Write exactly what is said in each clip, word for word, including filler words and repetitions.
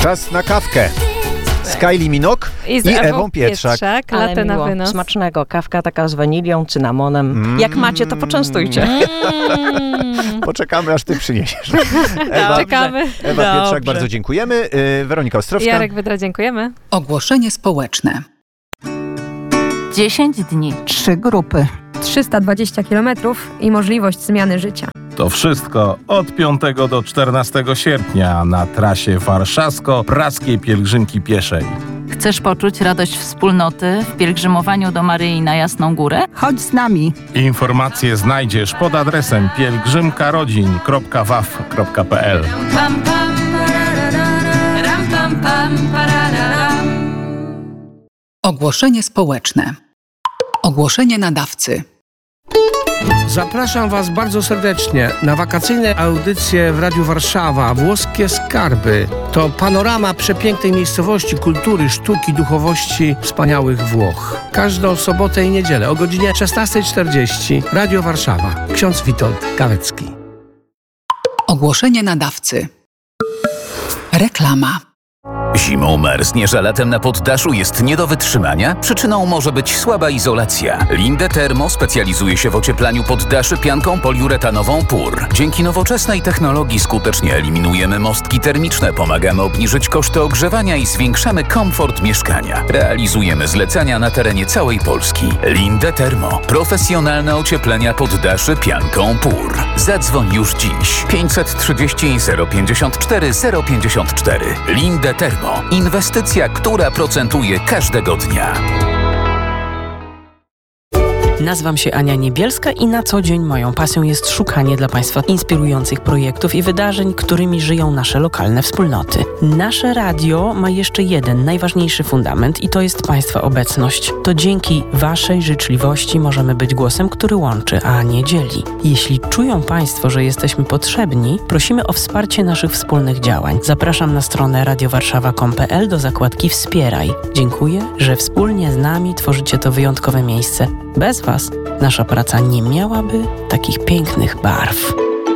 Czas na kawkę z Kylie Minogue i, I z i Ewą, Ewą Pietrzak. Pietrzak Ale latę na miło, wynos. smacznego. Kawka taka z wanilią, cynamonem. Mm. Jak macie, to poczęstujcie. Mm. Poczekamy, aż ty przyniesiesz. Ewa, Czekamy. Ewa Dobrze. Pietrzak, bardzo dziękujemy. Yy, Weronika Ostrowska. Jarek Wydra, dziękujemy. Ogłoszenie społeczne. dziesięć dni. Trzy grupy. trzysta dwadzieścia kilometrów i możliwość zmiany życia. To wszystko od piątego do czternastego sierpnia na trasie warszawsko-praskiej pielgrzymki pieszej. Chcesz poczuć radość wspólnoty w pielgrzymowaniu do Maryi na Jasną Górę? Chodź z nami. Informacje znajdziesz pod adresem pielgrzymkarodzin kropka w a f kropka p l. Ogłoszenie społeczne. Ogłoszenie nadawcy. Zapraszam Was bardzo serdecznie na wakacyjne audycje w Radiu Warszawa Włoskie Skarby. To panorama przepięknej miejscowości, kultury, sztuki, duchowości wspaniałych Włoch. Każdą sobotę i niedzielę o godzinie szesnasta czterdzieści. Radio Warszawa. Ksiądz Witold Kawecki. Ogłoszenie nadawcy. Reklama. Zimą marzniesz, a latem na poddaszu jest nie do wytrzymania? Przyczyną może być słaba izolacja. Linde Thermo specjalizuje się w ocieplaniu poddaszy pianką poliuretanową P U R. Dzięki nowoczesnej technologii skutecznie eliminujemy mostki termiczne, pomagamy obniżyć koszty ogrzewania i zwiększamy komfort mieszkania. Realizujemy zlecenia na terenie całej Polski. Linde Thermo. Profesjonalne ocieplenia poddaszy pianką P U R. Zadzwoń już dziś. pięćset trzydzieści zero pięćdziesiąt cztery zero pięćdziesiąt cztery. Linde Thermo. Inwestycja, która procentuje każdego dnia. Nazywam się Ania Niebielska i na co dzień moją pasją jest szukanie dla Państwa inspirujących projektów i wydarzeń, którymi żyją nasze lokalne wspólnoty. Nasze radio ma jeszcze jeden najważniejszy fundament i to jest Państwa obecność. To dzięki Waszej życzliwości możemy być głosem, który łączy, a nie dzieli. Jeśli czują Państwo, że jesteśmy potrzebni, prosimy o wsparcie naszych wspólnych działań. Zapraszam na stronę radio warszawa kropka com kropka p l do zakładki Wspieraj. Dziękuję, że wspólnie z nami tworzycie to wyjątkowe miejsce. Bez Was nasza praca nie miałaby takich pięknych barw.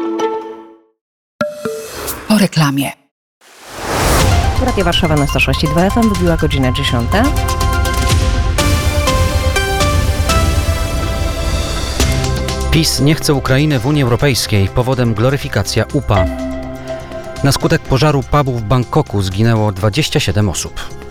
Po reklamie. Radio Warszawa na sto sześć i dwa F M wybiła godzina dziesiąta. PiS nie chce Ukrainy w Unii Europejskiej. Powodem gloryfikacja U P A. Na skutek pożaru pubu w Bangkoku zginęło dwadzieścia siedem osób.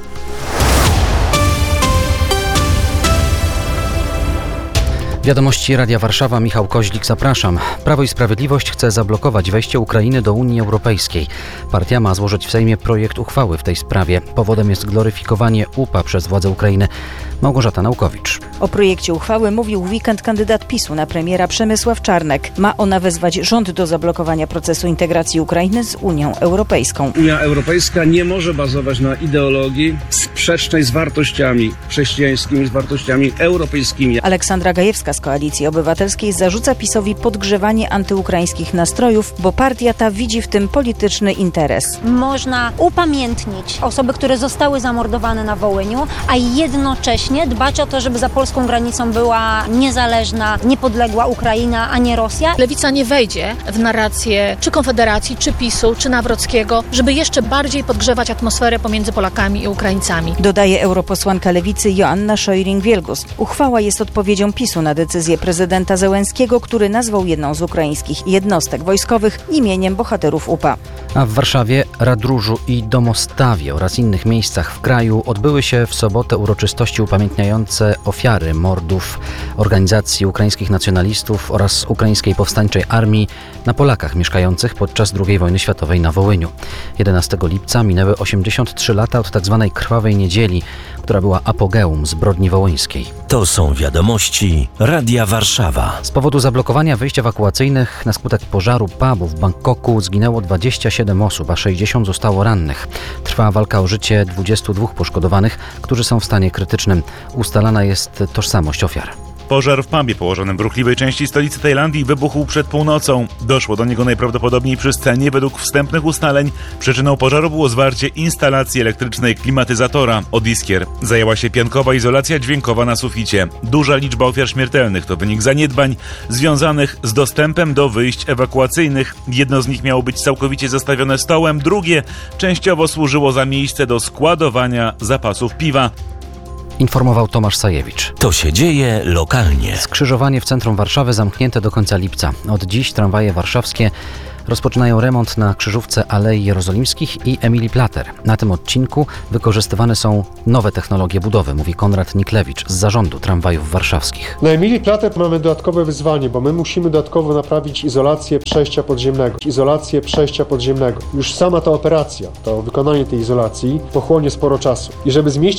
Wiadomości Radia Warszawa, Michał Koźlik, zapraszam. Prawo i Sprawiedliwość chce zablokować wejście Ukrainy do Unii Europejskiej. Partia ma złożyć w Sejmie projekt uchwały w tej sprawie. Powodem jest gloryfikowanie U P A przez władze Ukrainy. Małgorzata Naukowicz. O projekcie uchwały mówił w weekend kandydat PiSu na premiera Przemysław Czarnek. Ma ona wezwać rząd do zablokowania procesu integracji Ukrainy z Unią Europejską. Unia Europejska nie może bazować na ideologii sprzecznej z wartościami chrześcijańskimi, z wartościami europejskimi. Aleksandra Gajewska z Koalicji Obywatelskiej zarzuca PiSowi podgrzewanie antyukraińskich nastrojów, bo partia ta widzi w tym polityczny interes. Można upamiętnić osoby, które zostały zamordowane na Wołyniu, a jednocześnie dbać o to, żeby za polską granicą była niezależna, niepodległa Ukraina, a nie Rosja. Lewica nie wejdzie w narrację czy Konfederacji, czy PiSu, czy Nawrockiego, żeby jeszcze bardziej podgrzewać atmosferę pomiędzy Polakami i Ukraińcami. Dodaje europosłanka Lewicy Joanna Szojring-Wielgus. Uchwała jest odpowiedzią PiSu na decyzję prezydenta Zełenskiego, który nazwał jedną z ukraińskich jednostek wojskowych imieniem bohaterów U P A. A w Warszawie, Radróżu i Domostawie oraz innych miejscach w kraju odbyły się w sobotę uroczystości upamiętniające ofiary mordów organizacji ukraińskich nacjonalistów oraz ukraińskiej powstańczej armii na Polakach mieszkających podczas drugiej wojny światowej na Wołyniu. jedenastego lipca minęły osiemdziesiąt trzy lata od tzw. Krwawej Niedzieli, która była apogeum zbrodni wołyńskiej. To są wiadomości Radia Warszawa. Z powodu zablokowania wyjść ewakuacyjnych na skutek pożaru pubu w Bangkoku zginęło dwadzieścia siedem osób, a sześćdziesiąt zostało rannych. Trwa walka o życie dwudziestu dwóch poszkodowanych, którzy są w stanie krytycznym. Ustalana jest tożsamość ofiar. Pożar w pubie położonym w ruchliwej części stolicy Tajlandii wybuchł przed północą. Doszło do niego najprawdopodobniej przy scenie. Według wstępnych ustaleń przyczyną pożaru było zwarcie instalacji elektrycznej klimatyzatora. Od iskier zajęła się piankowa izolacja dźwiękowa na suficie. Duża liczba ofiar śmiertelnych to wynik zaniedbań związanych z dostępem do wyjść ewakuacyjnych. Jedno z nich miało być całkowicie zastawione stołem, drugie częściowo służyło za miejsce do składowania zapasów piwa. Informował Tomasz Sajewicz. To się dzieje lokalnie. Skrzyżowanie w centrum Warszawy zamknięte do końca lipca. Od dziś tramwaje warszawskie rozpoczynają remont na krzyżówce Alei Jerozolimskich i Emilii Plater. Na tym odcinku wykorzystywane są nowe technologie budowy, mówi Konrad Niklewicz z zarządu tramwajów warszawskich. Na Emilii Plater mamy dodatkowe wyzwanie, bo my musimy dodatkowo naprawić izolację przejścia podziemnego. Izolację przejścia podziemnego. Już sama ta operacja, to wykonanie tej izolacji pochłonie sporo czasu. I żeby zmieścić